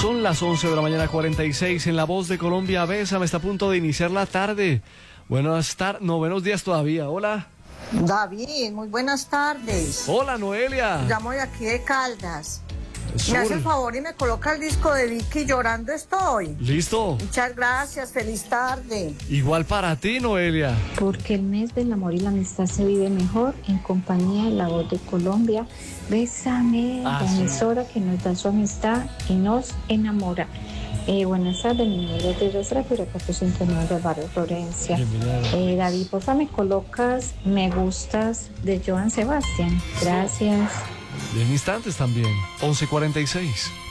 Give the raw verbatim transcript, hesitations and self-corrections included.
Son las once de la mañana, cuarenta y seis, en La Voz de Colombia. Bésame, está a punto de iniciar la tarde. Buenas tardes, no, buenos días todavía. Hola. David, muy buenas tardes. Hola, Noelia. Llamo de aquí de Caldas. Sur. Me hace el favor y me coloca el disco de Vicky, Llorando Estoy. Listo. Muchas gracias, feliz tarde. Igual para ti, Noelia. Porque el mes del amor y la amistad se vive mejor en compañía de La Voz de Colombia. Bésame, Ah, la sí. emisora que nos da su amistad y nos enamora. Eh, buenas tardes, mi nombre es de Resrapura, cuatrocientos nueve del barrio Florencia. Eh, David, porfa, me colocas Me Gustas de Joan Sebastián. Gracias. Y en instantes también, once cuarenta y seis.